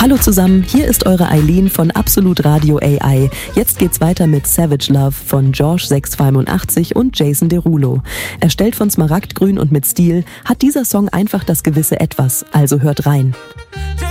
Hallo zusammen, hier ist eure Eileen von Absolut Radio AI. Jetzt geht's weiter mit Savage Love von George685 und Jason Derulo. Erstellt von Smaragdgrün und mit Stil, hat dieser Song einfach das gewisse Etwas, also hört rein.